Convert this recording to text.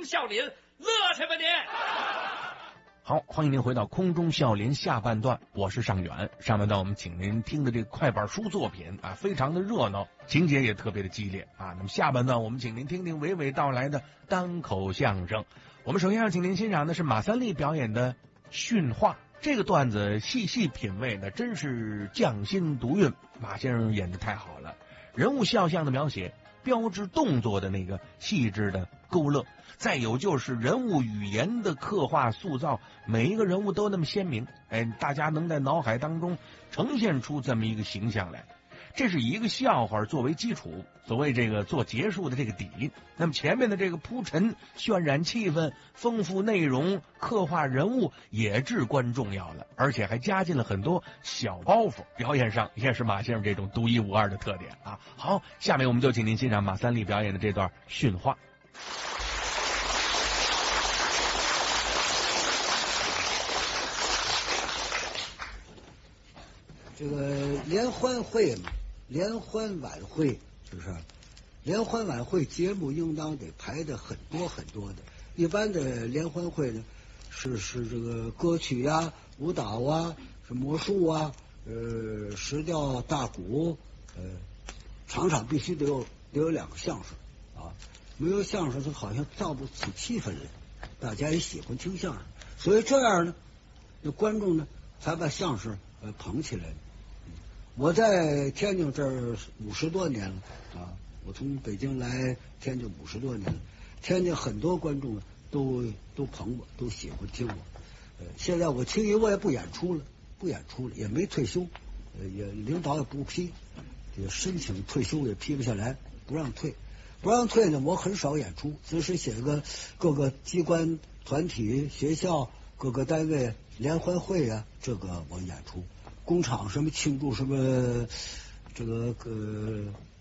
中笑林，乐去吧你！ 好，欢迎您回到空中笑林下半段，我是尚远。上半段我们请您听的这个快板书作品啊，非常的热闹，情节也特别的激烈啊。那么下半段我们请您听听娓娓道来的单口相声。我们首先要请您欣赏的是马三立表演的训话。这个段子细细品味呢，真是匠心独运，马先生演得太好了。人物肖像的描写，标志动作的那个细致的勾勒，再有就是人物语言的刻画塑造，每一个人物都那么鲜明，大家能在脑海当中呈现出这么一个形象来。这是一个笑话作为基础，所谓这个做结束的这个底。那么前面的这个铺陈、渲染气氛、丰富内容、刻画人物也至关重要了，而且还加进了很多小包袱，表演上也是马先生这种独一无二的特点啊。好，下面我们就请您欣赏马三立表演的这段训话。 这个联欢会嘛，联欢晚会是不是？联欢晚会节目应当得排的很多很多的。一般的联欢会呢，是这个歌曲呀、舞蹈啊、是魔术啊、石调大鼓，场场必须得有两个相声啊，没有相声就好像造不起气氛来，大家也喜欢听相声，所以这样呢，那观众呢才把相声捧起来了。我在天津这儿50多年了啊，我从北京来天津50多年了，天津很多观众都捧我，都喜欢听我。现在我轻易我也不演出了，也没退休，也领导也不批，也申请退休也批不下来，不让退呢，我很少演出，只是写个各个机关团体、学校、各个单位联欢会啊，这个我演出。工厂什么庆祝什么这个